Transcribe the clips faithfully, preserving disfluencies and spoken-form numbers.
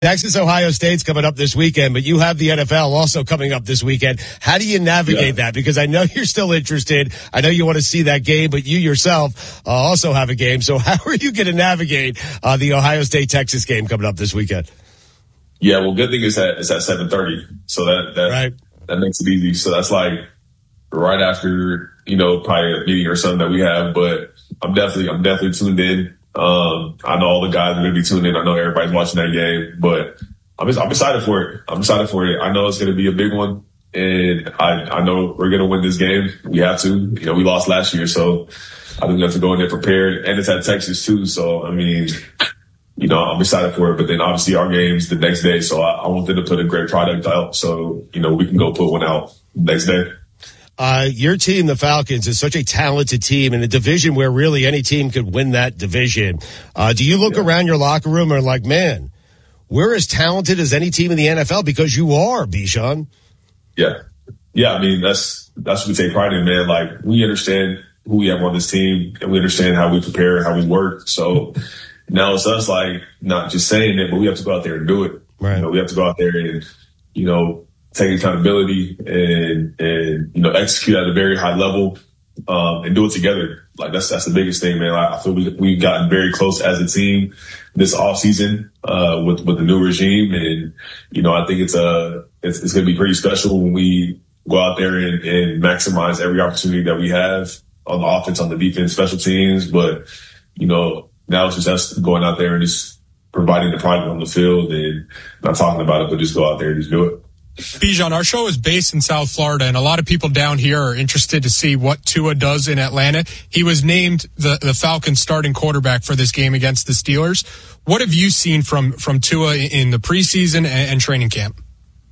Texas, Ohio State's coming up this weekend, but you have the N F L also coming up this weekend. How do you navigate yeah. that? Because I know you're still interested. I know you want to see that game, but you yourself uh, also have a game. So how are you going to navigate uh, the Ohio State-Texas game coming up this weekend? Yeah, well, good thing is that it's at seven thirty. So that, that, right. that makes it easy. So that's like right after, you know, probably a meeting or something that we have, but I'm definitely, I'm definitely tuned in. Um, I know all the guys are going to be tuned in. I know everybody's watching that game, but I'm I'm excited for it. I'm excited for it. I know it's going to be a big one, and I I know we're going to win this game. We have to. You know, we lost last year, so I think we have to go in there prepared. And it's at Texas too, so I mean, you know, I'm excited for it. But then obviously our game's the next day, so I, I want them to put a great product out, so you know we can go put one out next day. Uh, your team, the Falcons, is such a talented team in a division where really any team could win that division. Uh, do you look yeah. around your locker room and are like, man, we're as talented as any team in the N F L? Because you are, Bijan. Yeah. Yeah, I mean, that's that's what we take pride in, man. Like, we understand who we have on this team, and we understand how we prepare, how we work. So now it's us, like, not just saying it, but we have to go out there and do it. Right. You know, we have to go out there and, you know, take accountability and, and, you know, execute at a very high level, um, and do it together. Like that's, that's the biggest thing, man. I, I feel we, we've gotten very close as a team this off season, uh, with, with the new regime. And, you know, I think it's a, it's, it's going to be pretty special when we go out there and, and maximize every opportunity that we have on the offense, on the defense, special teams. But, you know, now it's just us going out there and just providing the product on the field and not talking about it, but just go out there and just do it. Bijan, our show is based in South Florida, and a lot of people down here are interested to see what Tua does in Atlanta. He was named the, the Falcons starting quarterback for this game against the Steelers. What have you seen from, from Tua in the preseason and, and training camp?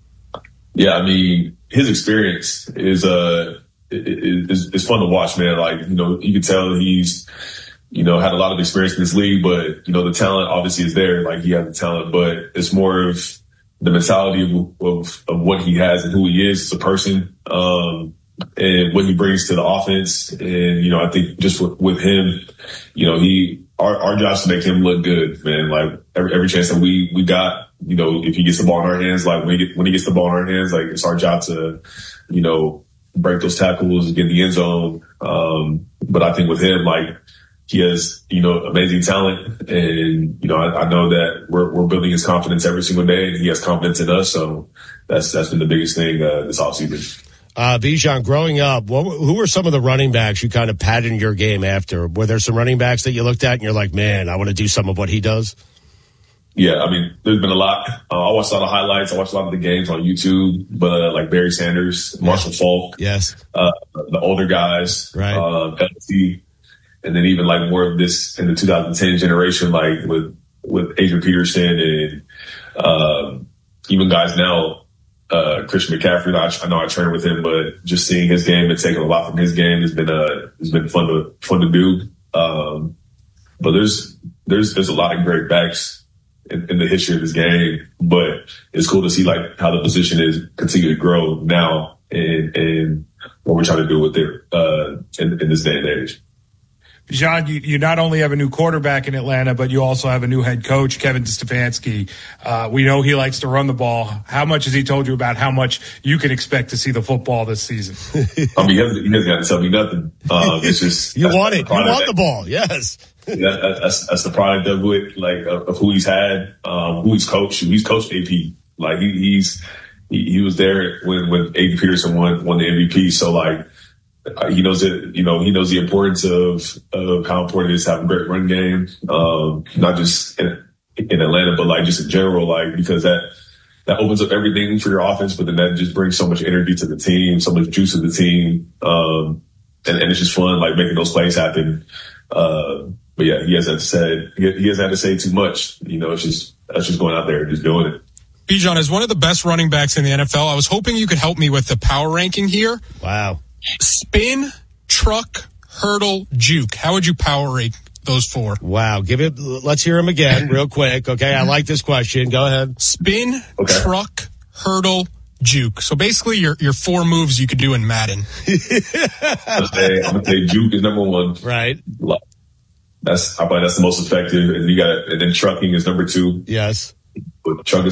Yeah, I mean, his experience is, uh, is, is fun to watch, man. Like, you know, you can tell he's, you know, had a lot of experience in this league, but, you know, the talent obviously is there. Like, he has the talent, but it's more of the mentality of, of, of what he has and who he is as a person, um, and what he brings to the offense. And, you know, I think just with, with him, you know, he, our, our job is to make him look good, man. Like every, every chance that we, we got, you know, if he gets the ball in our hands, like when he, get, when he gets the ball in our hands, like it's our job to, you know, break those tackles, get in the end zone. Um, but I think with him, like, he has, you know, amazing talent, and, you know, I, I know that we're, we're building his confidence every single day, and he has confidence in us. So that's, that's been the biggest thing, uh, this offseason. Uh, Bijan, growing up, what, who were some of the running backs you kind of patterned your game after? Were there some running backs that you looked at and you're like, man, I want to do some of what he does? Yeah, I mean, there's been a lot. Uh, I watched a lot of highlights. I watched a lot of the games on YouTube, but uh, like Barry Sanders, Marshall Faulk. Yes. Uh, the older guys. Right. Uh, L T. And then even like more of this in the two thousand ten generation, like with, with Adrian Peterson and, um, even guys now, uh, Christian McCaffrey. I, I know I trained with him, but just seeing his game and taking a lot from his game has been, uh, has been fun to, fun to do. Um, but there's, there's, there's a lot of great backs in, in the history of this game, but it's cool to see like how the position is continue to grow now and, and what we're trying to do with it, uh, in, in this day and age. Bijan, you, you not only have a new quarterback in Atlanta, but you also have a new head coach, Kevin Stefanski. Uh, we know he likes to run the ball. How much has he told you about how much you can expect to see the football this season? I mean, he hasn't, he hasn't got to tell me nothing. Um, it's just you want it. You want the ball. Yes. Yeah, that's, that's the product of it, like of, of who he's had, um, who he's coached. He's coached A P. Like he, he's he, he was there when when Adrian Peterson won won the M V P. So like. He knows it, you know, he knows the importance of, of how important it is to have a great run game. Um, not just in, in Atlanta, but like just in general, like, because that, that opens up everything for your offense, but then that just brings so much energy to the team, so much juice to the team. Um, and, and it's just fun, like making those plays happen. Uh, but yeah, he hasn't said, he, he hasn't had to say too much. You know, it's just, that's just going out there and just doing it. Bijan, as one of the best running backs in the N F L, I was hoping you could help me with the power ranking here. Wow. Spin, truck, hurdle, juke. How would you power rate those four? Wow. Give it, let's hear them again real quick. Okay. I like this question. Go ahead. Spin, okay. Truck, hurdle, juke. So basically your, your four moves you could do in Madden. I'm going to say juke is number one. Right. That's, I find that's the most effective. And you got, and then trucking is number two. Yes. but trucking